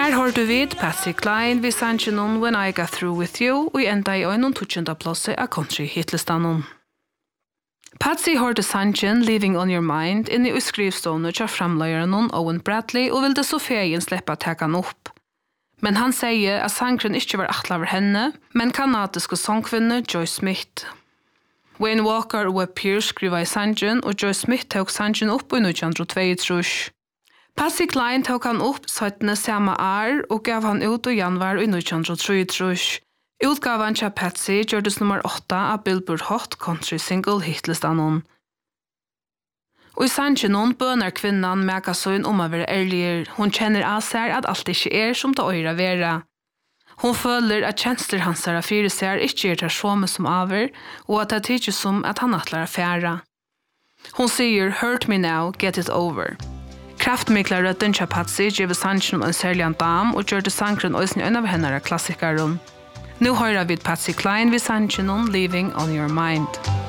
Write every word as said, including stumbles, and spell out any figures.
Her har du vid Patsy Cline vid sannsjonen When I Got Through With You og enda i øynene tutsjenda plåse av country-hitlistanen. Patsy hørte sannsjen Leaving On Your Mind inni i skrivstående til framløyeren Owen Bradley og ville så feien slippe å ta han opp. Men han sier at sangren ikke var atla over henne, men kanadiske sangkvinne Joyce Smith. Wayne Walker og Webb Pierce skriva i sannsjen og Joyce Smith tok sannsjen opp i nitton tjueto. Patsy Cline tok han opp syttende samme år og gav han ut i januar i nitton trettiotre. Utgaven til Patsy gjørdes nummer åtta av Billboard Hot Country Single hitlistanen. Og i sannsjonen bøner kvinnan Megasøyn om å være ærligere. Hun kjenner av seg at alt ikke er som det øyre være. Hun føler at kjensler hans er fire seg ikke er det samme som over, og at det er ikke som at han atler affære. Hun sier, hurt me now, get it over. Kraftmikla røtten til Patsy giver sannsjonen en særlig dam og gjør det sangren også en av henne klassikeren. Nå hører vi Patsy Cline ved sannsjonen Leaving On Your Mind.